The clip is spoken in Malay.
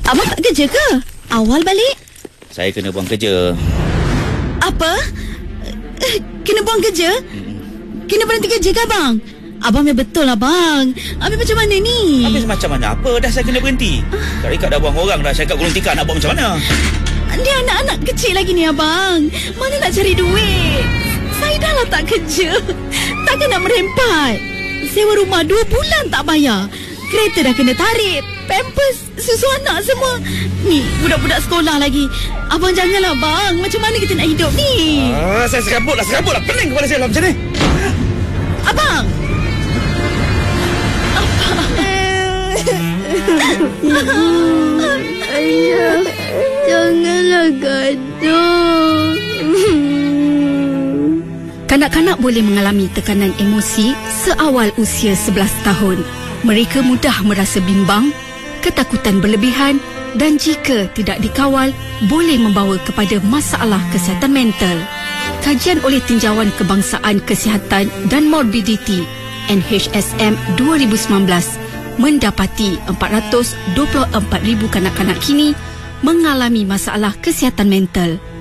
Abang tak kerja ke? Awal balik? Saya kena buang kerja. Apa? Kena buang kerja? Kena berhenti kerja ke abang? Abang memang betul lah bang. Habis macam mana ni? Habis macam mana apa? Dah saya kena berhenti. Kak Rika dah buang orang dah. Saya kat gulung tikar nak buang macam mana? Dia anak-anak kecil lagi ni abang. Mana nak cari duit? Saya dah lah tak kerja. Takkan nak merempat. Sewa rumah 2 bulan tak bayar. Kereta dah kena tarik. Pampers, susu anak semua. Ni budak-budak sekolah lagi. Abang janganlah bang. Macam mana kita nak hidup ni? Saya serabut lah. Pening kepala saya lah macam ni. Abang! Ayah, janganlah gaduh. Kanak-kanak boleh mengalami tekanan emosi seawal usia 11 tahun. Mereka mudah merasa bimbang, ketakutan berlebihan dan jika tidak dikawal, boleh membawa kepada masalah kesihatan mental. Kajian oleh Tinjauan Kebangsaan Kesihatan dan Morbiditi NHSM 2019 mendapati 424,000 kanak-kanak kini mengalami masalah kesihatan mental.